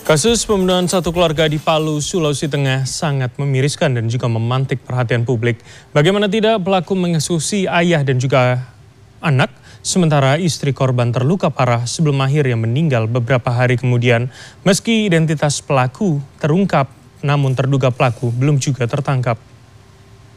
Kasus pembunuhan satu keluarga di Palu, Sulawesi Tengah sangat memiriskan dan juga memantik perhatian publik. Bagaimana tidak, pelaku mengeksekusi ayah dan juga anak, sementara istri korban terluka parah sebelum akhirnya meninggal beberapa hari kemudian. Meski identitas pelaku terungkap, namun terduga pelaku belum juga tertangkap.